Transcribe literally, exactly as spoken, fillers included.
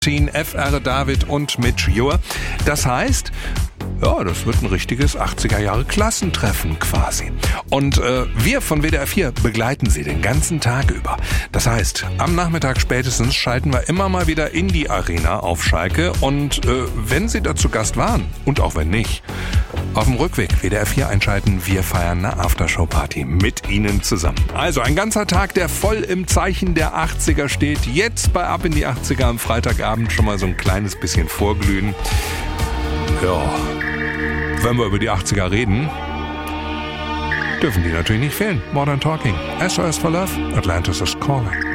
F R David und Mitch Ure. Das heißt, ja, das wird ein richtiges achtziger-Jahre-Klassentreffen quasi. Und äh, wir von W D R vier begleiten Sie den ganzen Tag über. Das heißt, am Nachmittag spätestens schalten wir immer mal wieder in die Arena auf Schalke. Und äh, wenn Sie da zu Gast waren, und auch wenn nicht, auf dem Rückweg W D R vier einschalten, wir feiern eine Aftershow-Party mit Ihnen zusammen. Also ein ganzer Tag, der voll im Zeichen der achtziger steht. Jetzt bei Ab in die achtziger am Freitagabend schon mal so ein kleines bisschen vorglühen. Ja, wenn wir über die achtziger reden, dürfen die natürlich nicht fehlen. Modern Talking, S O S for Love, Atlantis is Calling.